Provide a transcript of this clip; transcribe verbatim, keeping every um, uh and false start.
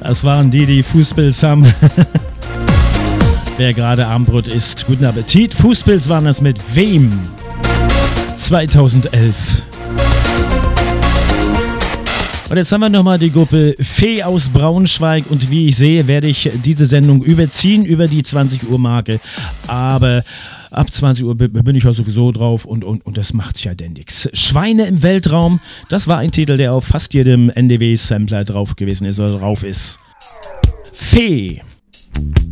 Das waren die, die Fußpilz haben. Wer gerade Armbrot isst, guten Appetit. Fußpilz waren das mit wem? zweitausendelf. Und jetzt haben wir nochmal die Gruppe Fee aus Braunschweig und wie ich sehe, werde ich diese Sendung überziehen über die zwanzig Uhr Marke, aber ab zwanzig Uhr bin ich ja sowieso drauf und, und, und das macht ja denn nix. Schweine im Weltraum, das war ein Titel, der auf fast jedem N D W-Sampler drauf gewesen ist oder drauf ist. Fee.